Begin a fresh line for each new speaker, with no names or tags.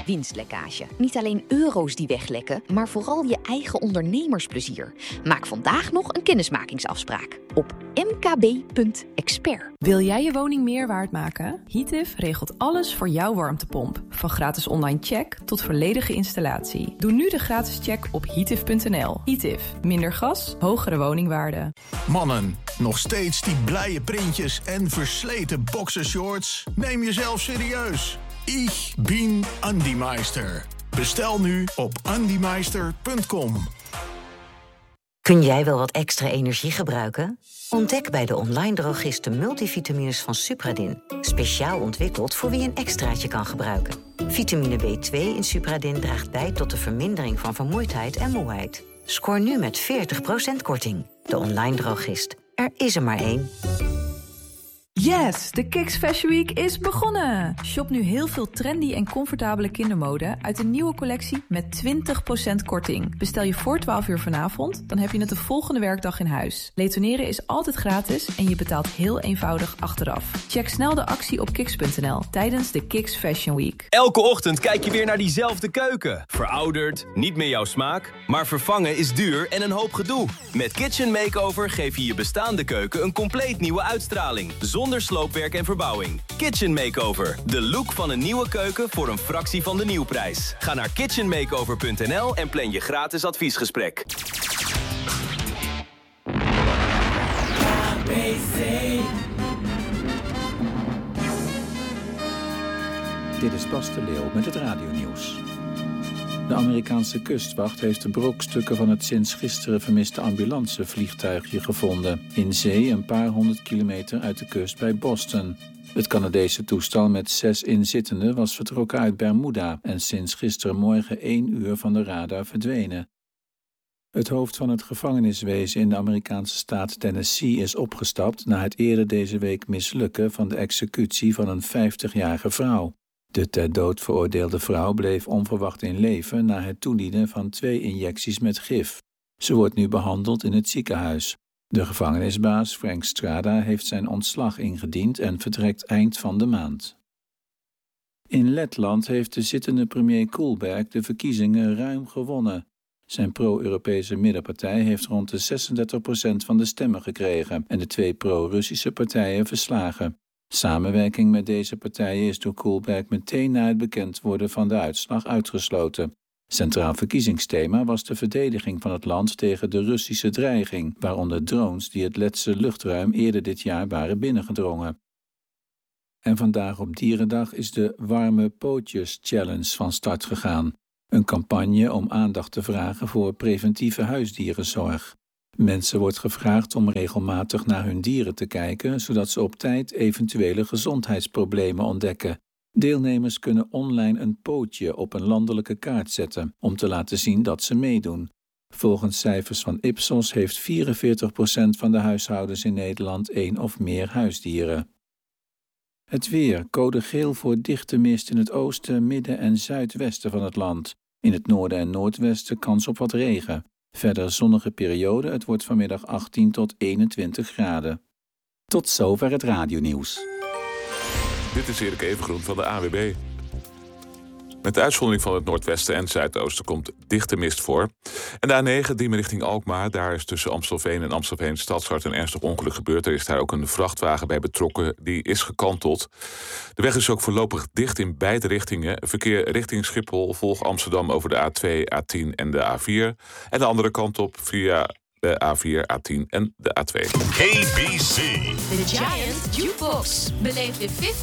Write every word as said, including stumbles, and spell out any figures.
winstlekkage. Niet alleen euro's die weglekken, maar vooral je eigen ondernemersplezier. Maak vandaag nog een kennismakingsafspraak op m k b punt expert.
Wil jij je woning meer waard maken? Heative regelt alles voor jouw warmtepomp. Van gratis online check tot volledige installatie. Doe nu de gratis check op heative punt n l. Heative. Minder gas, hogere woningwaarde.
Mannen, nog steeds die blije printjes en versleten boxershorts? Neem jezelf serieus. Ich bin Andi Meister. Bestel nu op andi meister punt com.
Kun jij wel wat extra energie gebruiken? Ontdek bij de online drogist de multivitamines van Supradin. Speciaal ontwikkeld voor wie een extraatje kan gebruiken. Vitamine B twee in Supradin draagt bij tot de vermindering van vermoeidheid en moeheid. Scoor nu met veertig procent korting. De online drogist. Er is er maar één.
Yes, de Kiks Fashion Week is begonnen! Shop nu heel veel trendy en comfortabele kindermode uit de nieuwe collectie met twintig procent korting. Bestel je voor twaalf uur vanavond, dan heb je het de volgende werkdag in huis. Retourneren is altijd gratis en je betaalt heel eenvoudig achteraf. Check snel de actie op kiks punt n l tijdens de Kiks Fashion Week.
Elke ochtend kijk je weer naar diezelfde keuken. Verouderd, niet meer jouw smaak, maar vervangen is duur en een hoop gedoe. Met Kitchen Makeover geef je je bestaande keuken een compleet nieuwe uitstraling. Zonder sloopwerk en verbouwing. Kitchen Makeover. De look van een nieuwe keuken voor een fractie van de nieuwprijs. Ga naar kitchen makeover punt n l en plan je gratis adviesgesprek.
A B C.
Dit is Bas de Leeuw met het radionieuws. De Amerikaanse kustwacht heeft de brokstukken van het sinds gisteren vermiste ambulancevliegtuigje gevonden. In zee een paar honderd kilometer uit de kust bij Boston. Het Canadese toestel met zes inzittenden was vertrokken uit Bermuda en sinds gistermorgen één uur van de radar verdwenen. Het hoofd van het gevangeniswezen in de Amerikaanse staat Tennessee is opgestapt na het eerder deze week mislukken van de executie van een vijftigjarige vrouw. De ter dood veroordeelde vrouw bleef onverwacht in leven na het toedienen van twee injecties met gif. Ze wordt nu behandeld in het ziekenhuis. De gevangenisbaas Frank Strada heeft zijn ontslag ingediend en vertrekt eind van de maand. In Letland heeft de zittende premier Kullberg de verkiezingen ruim gewonnen. Zijn pro-Europese middenpartij heeft rond de zesendertig procent van de stemmen gekregen en de twee pro-Russische partijen verslagen. Samenwerking met deze partijen is door Kullberg meteen na het bekend worden van de uitslag uitgesloten. Centraal verkiezingsthema was de verdediging van het land tegen de Russische dreiging, waaronder drones die het Letse luchtruim eerder dit jaar waren binnengedrongen. En vandaag op Dierendag is de Warme Pootjes Challenge van start gegaan. Een campagne om aandacht te vragen voor preventieve huisdierenzorg. Mensen wordt gevraagd om regelmatig naar hun dieren te kijken, zodat ze op tijd eventuele gezondheidsproblemen ontdekken. Deelnemers kunnen online een pootje op een landelijke kaart zetten, om te laten zien dat ze meedoen. Volgens cijfers van Ipsos heeft vierenveertig procent van de huishoudens in Nederland één of meer huisdieren. Het weer, code geel voor dichte mist in het oosten, midden en zuidwesten van het land. In het noorden en noordwesten kans op wat regen. Verder zonnige periode, het wordt vanmiddag achttien tot eenentwintig graden. Tot zover het radionieuws.
Dit is Erik Evengroen van de A W B. Met de uitzondering van het noordwesten en zuidoosten komt dichte mist voor. En de A negen, Diemen richting Alkmaar, daar is tussen Amstelveen en Amstelveen Stadshart een ernstig ongeluk gebeurd. Er is daar ook een vrachtwagen bij betrokken, die is gekanteld. De weg is ook voorlopig dicht in beide richtingen. Verkeer richting Schiphol volgt Amsterdam over de A twee, A tien en de A vier. En de andere kant op via de A vier, A tien en de A twee.
A B C. The Giant Jukebox. Beleef de vijftig